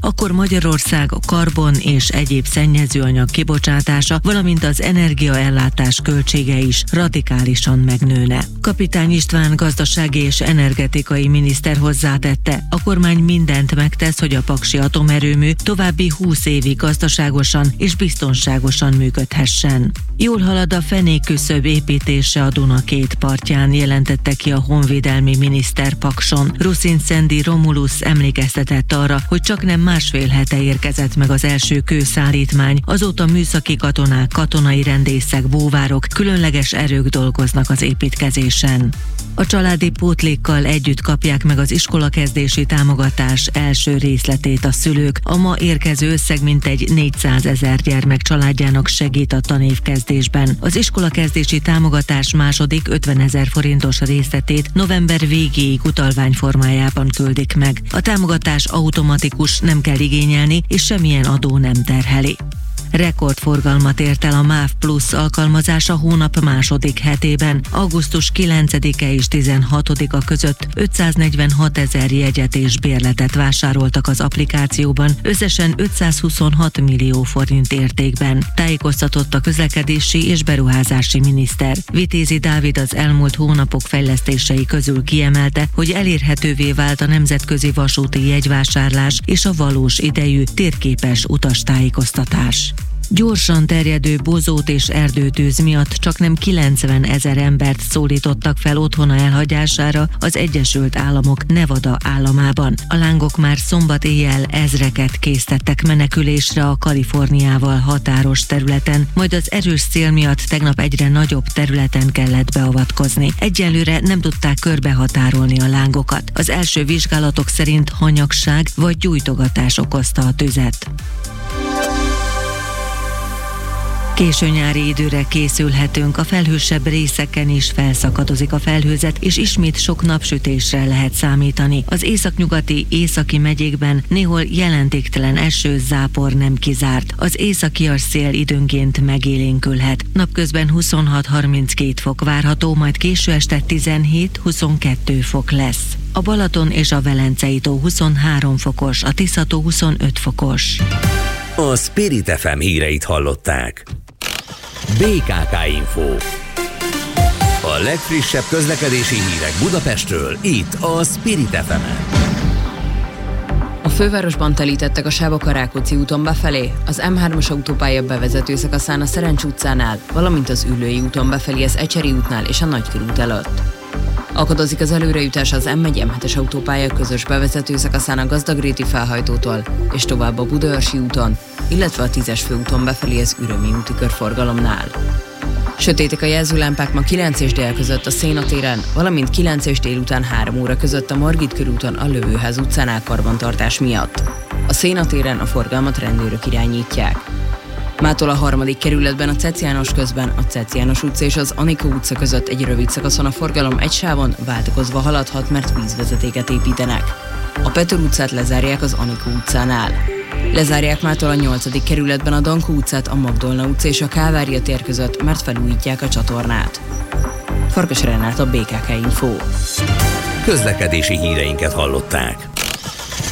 akkor Magyarország a karbon és egyéb szennyezőanyag kibocsátása, valamint az energiaellátás költsége is radikálisan megnőne. Kapitány István gazdasági és energetikai miniszter hozzátette, a kormány mindent megtesz, hogy a paksi atomerőmű további 20 évig gazdaságosan és biztonságosan működhessen. Jól halad a fenékküszöb építése a Duna két partján, jelentette ki a honvédelmi miniszter Pakson. Ruszinszendi Romulus emlékeztetett arra, hogy csaknem másfél hete érkezett meg az első kőszállítmány, azóta műszaki katonák, katonai rendészek, búvárok, különleges erők dolgoznak az építkezésen. A családi pótlékkal együtt kapják meg az iskolakezdési támogatás első részletét a szülők. A ma érkező összeg mintegy 400 000 gyermek családjának segít a tanévkezdésben. Az iskolakezdési támogatás második 50 000 forintos részletét november végéig utalvány formájában küldik meg. A támogatás automatikus, nem kell igényelni, és semmilyen adó nem terheli. Rekordforgalmat ért el a MÁV Plus alkalmazása hónap második hetében. Augusztus 9-e és 16-a között 546 000 jegyet és bérletet vásároltak az applikációban, összesen 526 millió forint értékben, tájékoztatott a közlekedési és beruházási miniszter. Vitézi Dávid az elmúlt hónapok fejlesztései közül kiemelte, hogy elérhetővé vált a nemzetközi vasúti jegyvásárlás és a valós idejű, térképes utastájékoztatás. Gyorsan terjedő bozót és erdőtűz miatt csaknem 90 000 embert szólítottak fel otthona elhagyására az Egyesült Államok Nevada államában. A lángok már szombat éjjel ezreket késztettek menekülésre a Kaliforniával határos területen, majd az erős szél miatt tegnap egyre nagyobb területen kellett beavatkozni. Egyelőre nem tudták körbehatárolni a lángokat. Az első vizsgálatok szerint hanyagság vagy gyújtogatás okozta a tüzet. Késő nyári időre készülhetünk, a felhősebb részeken is felszakadozik a felhőzet, és ismét sok napsütésre lehet számítani. Az északnyugati, északi megyékben néhol jelentéktelen eső, zápor nem kizárt. Az északias szél időnként megélénkülhet. Napközben 26-32 fok várható, majd késő este 17-22 fok lesz. A Balaton és a Velencei tó 23 fokos, a Tisza-tó 25 fokos. A Spirit FM híreit hallották. BKK Info. A legfrissebb közlekedési hírek Budapestről, itt a Spirit FM-en. A fővárosban telítettek a sávok a Rákóczi úton befelé, az M3-as autópálya bevezető szakaszán a Szerencs utcánál, valamint az Üllői úton befelé az Ecseri útnál és a Nagykörút előtt. Akadozik az előrejutás az M1-M7-es autópálya közös bevezető szakaszán a Gazdagréti felhajtótól és tovább a Budaörsi úton, illetve a 10-es főúton befelé az Ürömi úti körforgalomnál. Sötétek a jelzőlámpák ma 9 és dél között a Széna téren, valamint 9 és délután 3 óra között a Margit körúton a Lövőház utcánál karbantartás miatt. A Széna téren a forgalmat rendőrök irányítják. Mától a 3. kerületben a Cec János közben a Cec János utca és az Anikó utca között egy rövid szakaszon a forgalom egy sávon váltakozva haladhat, mert vízvezetéket építenek. A Petőr utcát lezárják az Anikó utcánál. Lezárják mától a 8. kerületben a Dankó utcát, a Magdolna utca és a Kálvária tér között, mert felújítják a csatornát. Farkas Renát, a BKK Info. Közlekedési híreinket hallották.